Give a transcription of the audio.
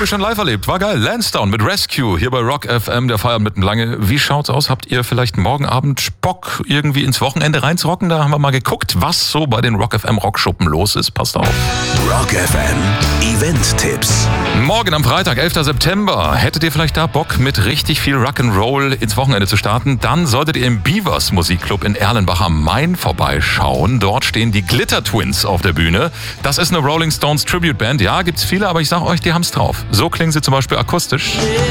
Habe ich schon live erlebt. War geil. Lansdowne mit Rescue hier bei Rock FM, der Feierabend mitten lange. Wie schaut's aus? Habt ihr vielleicht morgen Abend Bock, irgendwie ins Wochenende reinzurocken? Da haben wir mal geguckt, was so bei den Rock FM Rockschuppen los ist. Passt auf. Rock FM Event-Tipps. Morgen am Freitag, 11. September. Hättet ihr vielleicht da Bock, mit richtig viel Rock'n'Roll ins Wochenende zu starten? Dann solltet ihr im Beavers Musikclub in Erlenbach am Main vorbeischauen. Dort stehen die Glitter Twins auf der Bühne. Das ist eine Rolling Stones Tribute Band. Ja, gibt's viele, aber ich sag euch, die haben's drauf. So klingen sie zum Beispiel akustisch.